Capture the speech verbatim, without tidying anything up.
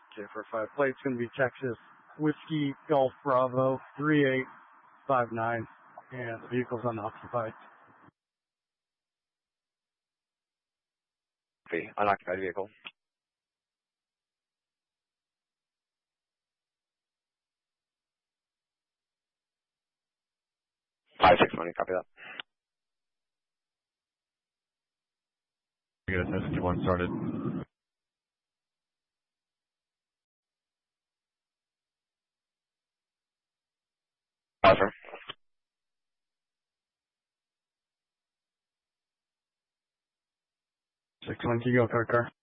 Okay, for five plates, going to be Texas Whiskey Golf Bravo three eight five nine, and the vehicle's unoccupied. Unoccupied vehicle. Five six money, copy that. We got a ten fifty-one started. Offer. Six one, you go, car car.